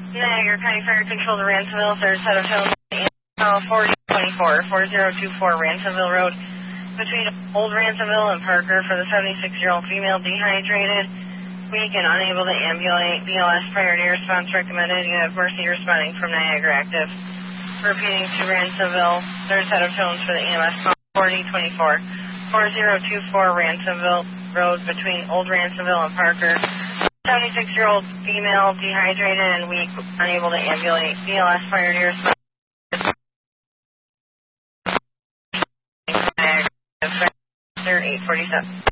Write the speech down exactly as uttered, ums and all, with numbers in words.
Niagara County Fire Control to Ransomville, third set of tones, forty twenty-four, four zero two four Ransomville Road, between Old Ransomville and Parker for the seventy-six-year-old female dehydrated, weak and unable to ambulate, B L S priority response recommended, you have Mercy responding from Niagara active. Repeating to Ransomville, third set of tones for the E M S call, forty twenty-four, four zero two four Ransomville Road, between Old Ransomville and Parker, seventy-six-year-old female dehydrated and weak, unable to ambulate, B L S priority response. eight forty-seven.